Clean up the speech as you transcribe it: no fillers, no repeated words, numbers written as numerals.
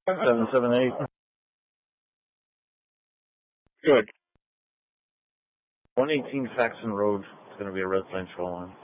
778. Good. 118 Faxon Road is going to be a residential one.